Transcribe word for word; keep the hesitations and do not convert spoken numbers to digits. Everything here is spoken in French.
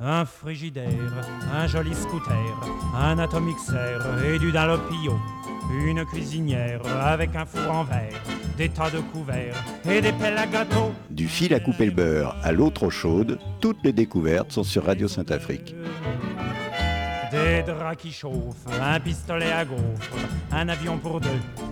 un frigidaire, un joli scooter, un atomixer et du Dalopio, une cuisinière avec un four en verre, des tas de couverts et des pelles à gâteau. Du fil à couper le beurre à l'eau trop chaude, toutes les découvertes sont sur Radio Saint-Afrique. Des draps qui chauffent, un pistolet à gaufres, un avion pour deux,